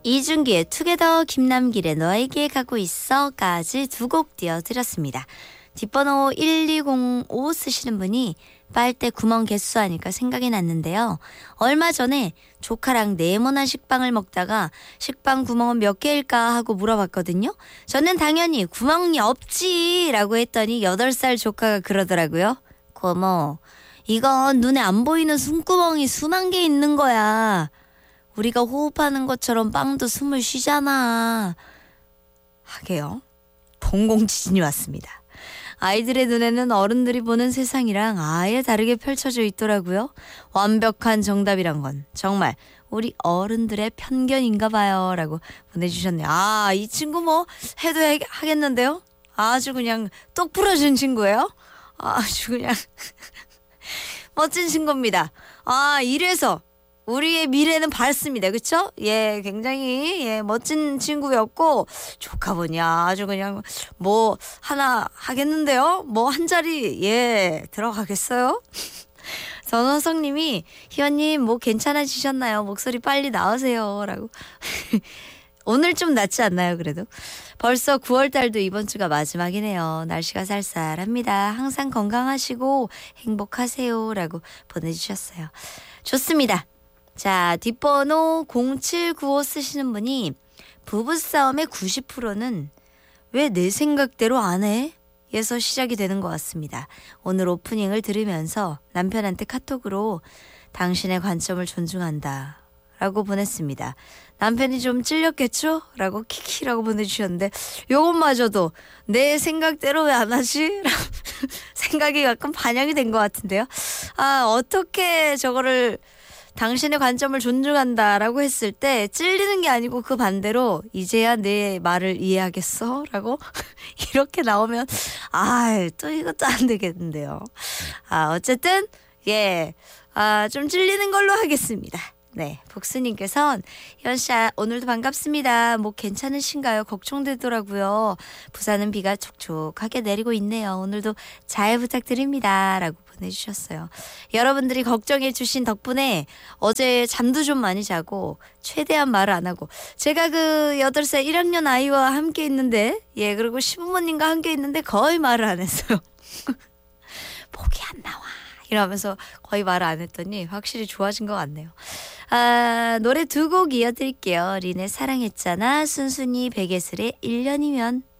이준기의 투게더, 김남길의 너에게 가고 있어까지 두 곡 띄워드렸습니다. 뒷번호 1205 쓰시는 분이 빨대 구멍 개수 하니까 생각이 났는데요. 얼마 전에 조카랑 네모난 식빵을 먹다가 식빵 구멍은 몇 개일까 하고 물어봤거든요. 저는 당연히 구멍이 없지 라고 했더니 8살 조카가 그러더라고요. 고모, 이건 눈에 안 보이는 숨구멍이 수만 개 있는 거야. 우리가 호흡하는 것처럼 빵도 숨을 쉬잖아. 하게요. 동공 지진이 왔습니다. 아이들의 눈에는 어른들이 보는 세상이랑 아예 다르게 펼쳐져 있더라고요. 완벽한 정답이란 건 정말 우리 어른들의 편견인가 봐요 라고 보내주셨네요. 아, 이 친구 뭐 해도 하겠는데요? 아주 그냥 똑 부러진 친구예요. 아주 그냥 멋진 친구입니다. 아, 이래서 우리의 미래는 밝습니다. 그쵸? 예, 굉장히 멋진 친구였고 조카분이 아주 그냥 뭐 하나 하겠는데요? 뭐 한 자리 들어가겠어요? 전호성님이 희연님 뭐 괜찮아지셨나요? 목소리 빨리 나오세요 라고. 오늘 좀 낫지 않나요? 그래도 벌써 9월달도 이번 주가 마지막이네요. 날씨가 쌀쌀합니다. 항상 건강하시고 행복하세요 라고 보내주셨어요. 좋습니다. 자, 뒷번호 0795 쓰시는 분이 부부싸움의 90%는 왜 내 생각대로 안 해? 에서 시작이 되는 것 같습니다. 오늘 오프닝을 들으면서 남편한테 카톡으로 당신의 관점을 존중한다 라고 보냈습니다. 남편이 좀 찔렸겠죠? 라고 키키라고 보내주셨는데 요것마저도 내 생각대로 왜 안 하지? 생각이 약간 반영이 된 것 같은데요. 아, 어떻게 저거를 당신의 관점을 존중한다라고 했을 때 찔리는 게 아니고 그 반대로 이제야 내 말을 이해하겠어? 라고 이렇게 나오면 또 이것도 안 되겠는데요. 어쨌든 좀 찔리는 걸로 하겠습니다. 네, 복수님께서는 희연씨 오늘도 반갑습니다. 뭐 괜찮으신가요? 걱정되더라고요. 부산은 비가 촉촉하게 내리고 있네요. 오늘도 잘 부탁드립니다. 라고 보내주셨어요. 여러분들이 걱정해 주신 덕분에 어제 잠도 좀 많이 자고 최대한 말을 안 하고 제가 그 8살 1학년 아이와 함께 있는데 그리고 시부모님과 함께 있는데 거의 말을 안 했어요. 목이 안 나와 이러면서 거의 말을 안 했더니 확실히 좋아진 것 같네요. 노래 두 곡 이어드릴게요. 린의 사랑했잖아, 순순히 백예슬의 1년이면.